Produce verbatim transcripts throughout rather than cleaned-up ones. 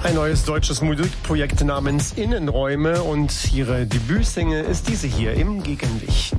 Ein neues deutsches Musikprojekt namens Innenräume und ihre Debütsingle ist diese hier im Gegenlicht.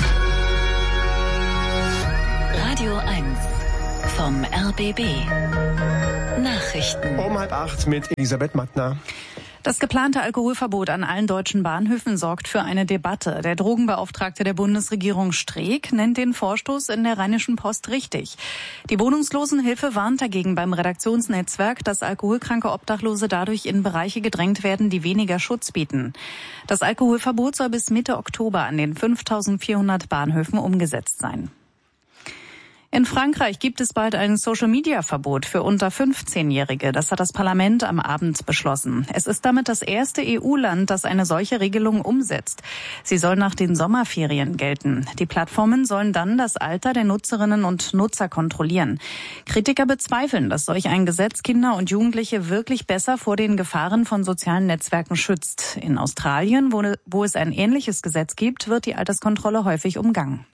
Radio eins vom R B B. Nachrichten. Um halb acht mit Elisabeth Mattner. Das geplante Alkoholverbot an allen deutschen Bahnhöfen sorgt für eine Debatte. Der Drogenbeauftragte der Bundesregierung Streeck nennt den Vorstoß in der Rheinischen Post richtig. Die Wohnungslosenhilfe warnt dagegen beim Redaktionsnetzwerk, dass alkoholkranke Obdachlose dadurch in Bereiche gedrängt werden, die weniger Schutz bieten. Das Alkoholverbot soll bis Mitte Oktober an den fünftausendvierhundert Bahnhöfen umgesetzt sein. In Frankreich gibt es bald ein Social-Media-Verbot für unter fünfzehnjährige. Das hat das Parlament am Abend beschlossen. Es ist damit das erste E U-Land, das eine solche Regelung umsetzt. Sie soll nach den Sommerferien gelten. Die Plattformen sollen dann das Alter der Nutzerinnen und Nutzer kontrollieren. Kritiker bezweifeln, dass solch ein Gesetz Kinder und Jugendliche wirklich besser vor den Gefahren von sozialen Netzwerken schützt. In Australien, wo, wo es ein ähnliches Gesetz gibt, wird die Alterskontrolle häufig umgangen.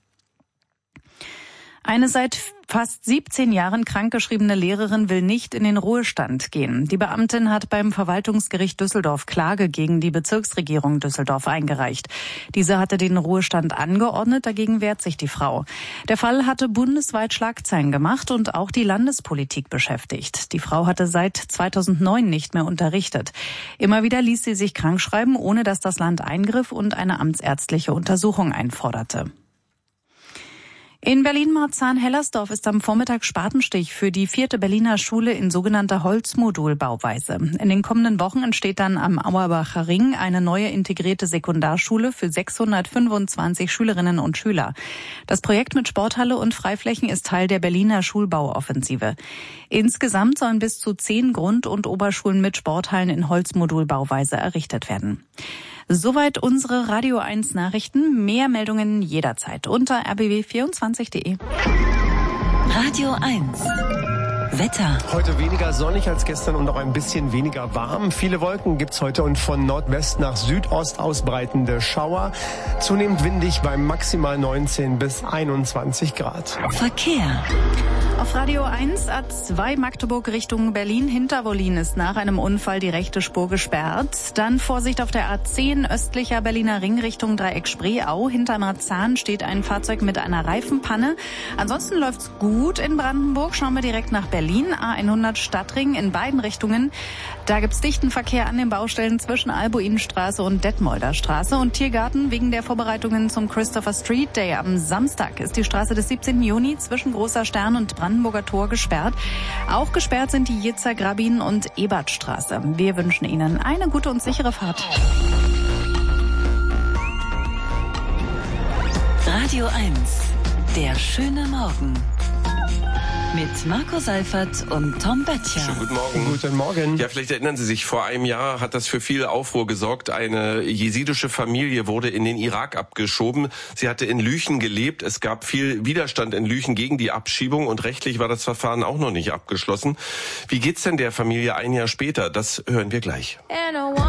Eine seit fast siebzehn Jahren krankgeschriebene Lehrerin will nicht in den Ruhestand gehen. Die Beamtin hat beim Verwaltungsgericht Düsseldorf Klage gegen die Bezirksregierung Düsseldorf eingereicht. Diese hatte den Ruhestand angeordnet, dagegen wehrt sich die Frau. Der Fall hatte bundesweit Schlagzeilen gemacht und auch die Landespolitik beschäftigt. Die Frau hatte seit zweitausendneun nicht mehr unterrichtet. Immer wieder ließ sie sich krankschreiben, ohne dass das Land eingriff und eine amtsärztliche Untersuchung einforderte. In Berlin-Marzahn-Hellersdorf ist am Vormittag Spatenstich für die vierte Berliner Schule in sogenannter Holzmodulbauweise. In den kommenden Wochen entsteht dann am Auerbacher Ring eine neue integrierte Sekundarschule für sechshundertfünfundzwanzig Schülerinnen und Schüler. Das Projekt mit Sporthalle und Freiflächen ist Teil der Berliner Schulbauoffensive. Insgesamt sollen bis zu zehn Grund- und Oberschulen mit Sporthallen in Holzmodulbauweise errichtet werden. Soweit unsere Radio eins Nachrichten. Mehr Meldungen jederzeit unter r b b vierundzwanzig punkt d e. Radio eins. Wetter. Heute weniger sonnig als gestern und auch ein bisschen weniger warm. Viele Wolken gibt's heute und von Nordwest nach Südost ausbreitende Schauer. Zunehmend windig bei maximal neunzehn bis einundzwanzig Grad. Verkehr. Auf Radio eins A zwei Magdeburg Richtung Berlin. Hinter Wollin ist nach einem Unfall die rechte Spur gesperrt. Dann Vorsicht auf der A zehn östlicher Berliner Ring Richtung Dreieck Spreeau. Hinter Marzahn steht ein Fahrzeug mit einer Reifenpanne. Ansonsten läuft's gut in Brandenburg. Schauen wir direkt nach Berlin. A hundert Stadtring in beiden Richtungen. Da gibt's dichten Verkehr an den Baustellen zwischen Albuinstraße und Detmolder Straße. Und Tiergarten wegen der Vorbereitungen zum Christopher Street Day am Samstag ist die Straße des siebzehnten Juni zwischen Großer Stern und Brandenburger Tor gesperrt. Auch gesperrt sind die Jitzer Grabin und Ebertstraße. Wir wünschen Ihnen eine gute und sichere Fahrt. Radio eins. Der schöne Morgen. Mit Marco Seifert und Tom Böttcher. Schönen guten Morgen. Guten Morgen. Ja, vielleicht erinnern Sie sich, vor einem Jahr hat das für viel Aufruhr gesorgt. Eine jesidische Familie wurde in den Irak abgeschoben. Sie hatte in Lüchen gelebt. Es gab viel Widerstand in Lüchen gegen die Abschiebung und rechtlich war das Verfahren auch noch nicht abgeschlossen. Wie geht's denn der Familie ein Jahr später? Das hören wir gleich.